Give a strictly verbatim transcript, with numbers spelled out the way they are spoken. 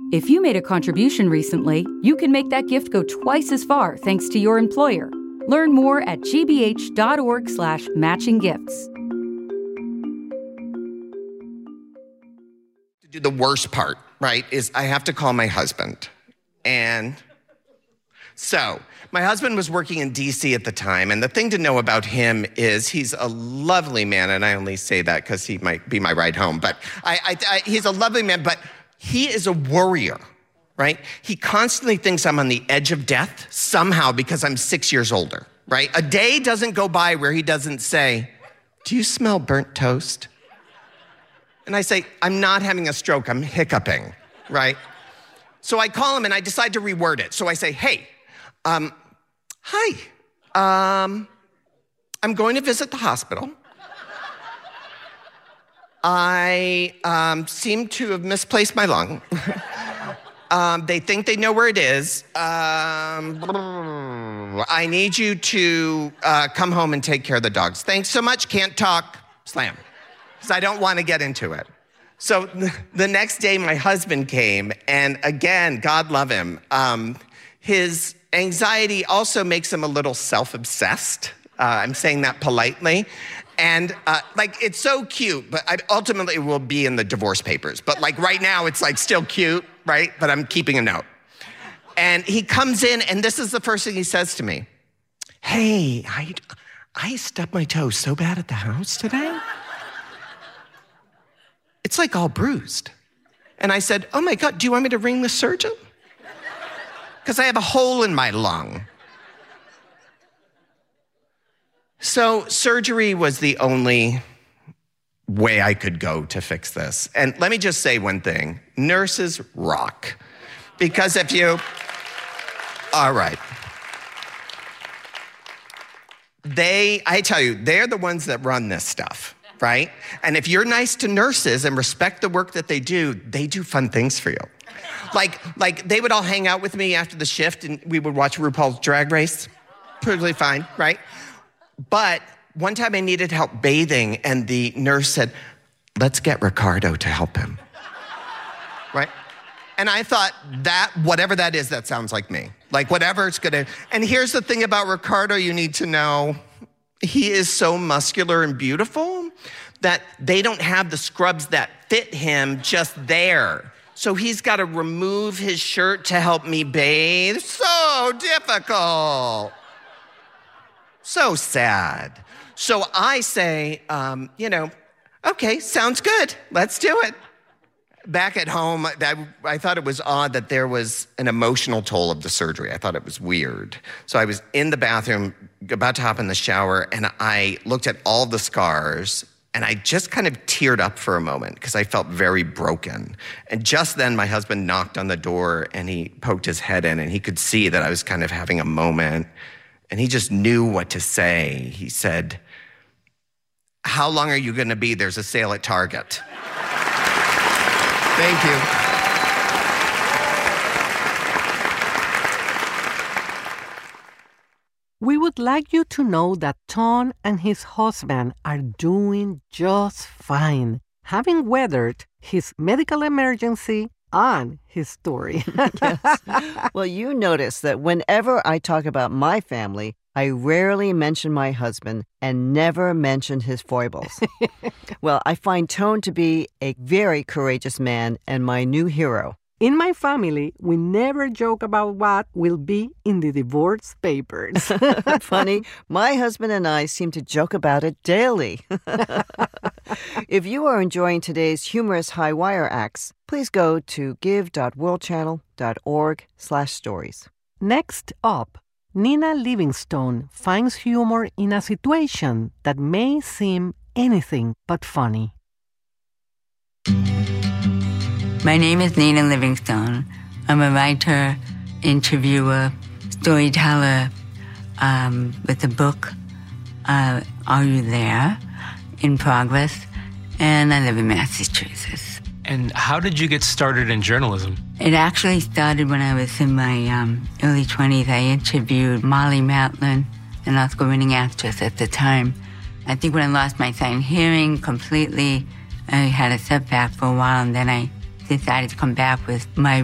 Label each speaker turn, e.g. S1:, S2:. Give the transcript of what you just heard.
S1: If you made a contribution recently, you can make that gift go twice as far thanks to your employer. Learn more at gbh.org slash matching gifts.
S2: To do the worst part, right, is I have to call my husband. And so my husband was working in D C at the time, and the thing to know about him is he's a lovely man, and I only say that because he might be my ride home, but I, I, I, he's a lovely man, but he is a worrier, right? He constantly thinks I'm on the edge of death somehow because I'm six years older, right? A day doesn't go by where he doesn't say, "Do you smell burnt toast?" And I say, "I'm not having a stroke, I'm hiccuping," right? So I call him and I decide to reword it. So I say, "Hey, um, hi, um, I'm going to visit the hospital. I um, seem to have misplaced my lung. um, they think they know where it is. Um, I need you to uh, come home and take care of the dogs. Thanks so much, can't talk," slam. Because I don't want to get into it. So the next day, my husband came, and again, God love him, um, his anxiety also makes him a little self-obsessed. Uh, I'm saying that politely. And uh, like, it's so cute, but I ultimately it will be in the divorce papers. But like right now, it's like still cute, right? But I'm keeping a note. And he comes in, and this is the first thing he says to me. "Hey, I, I stubbed my toe so bad at the house today. It's like all bruised." And I said, "Oh my God, do you want me to ring the surgeon? Because I have a hole in my lung." So surgery was the only way I could go to fix this. And let me just say one thing, nurses rock. Because if you, all right. They, I tell you, they're the ones that run this stuff. Right? And if you're nice to nurses and respect the work that they do, they do fun things for you. Like, like they would all hang out with me after the shift and we would watch RuPaul's Drag Race. Perfectly fine, right? But one time I needed help bathing and the nurse said, "Let's get Ricardo to help him." Right? And I thought that, whatever that is, that sounds like me. Like whatever it's gonna, and here's the thing about Ricardo you need to know. He is so muscular and beautiful that they don't have the scrubs that fit him just there. So he's got to remove his shirt to help me bathe. So difficult. So sad. So I say, um, you know, okay, sounds good. Let's do it. Back at home, I, I thought it was odd that there was an emotional toll of the surgery. I thought it was weird. So I was in the bathroom, about to hop in the shower, and I looked at all the scars, and I just kind of teared up for a moment because I felt very broken. And just then, my husband knocked on the door, and he poked his head in, and he could see that I was kind of having a moment, and he just knew what to say. He said, "How long are you going to be? There's a sale at Target." Thank you.
S3: We would like you to know that Ton and his husband are doing just fine, having weathered his medical emergency and his story.
S4: Yes. Well, you notice that whenever I talk about my family, I rarely mention my husband and never mention his foibles. Well, I find Tone to be a very courageous man and my new hero.
S3: In my family, we never joke about what will be in the divorce papers.
S4: Funny, my husband and I seem to joke about it daily. If you are enjoying today's humorous high wire acts, please go to give.worldchannel.org slash stories.
S3: Next up, Nina Livingstone finds humor in a situation that may seem anything but funny.
S5: My name is Nina Livingstone. I'm a writer, interviewer, storyteller um, with a book, uh, Are You There? In progress, and I live in Massachusetts.
S6: And how did you get started in journalism?
S5: It actually started when I was in my um, early twenties. I interviewed Molly Matlin, an Oscar-winning actress at the time. I think when I lost my sight and hearing completely, I had a setback for a while, and then I decided to come back with my